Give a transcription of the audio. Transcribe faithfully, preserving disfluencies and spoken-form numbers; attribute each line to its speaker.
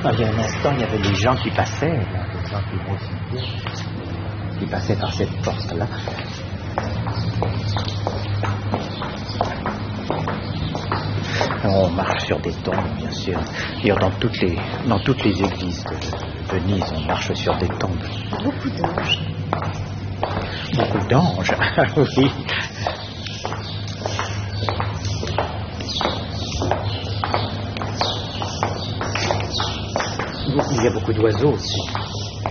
Speaker 1: Ah, il y a un instant, il y avait des gens qui passaient, là, des gens qui vont au cimetière, qui passaient par cette porte-là. On marche sur des tombes, bien sûr. D'ailleurs, dans toutes les, dans toutes les églises de Venise, on marche sur des tombes.
Speaker 2: Beaucoup d'anges.
Speaker 1: Beaucoup d'anges, oui. Il y a beaucoup d'oiseaux aussi.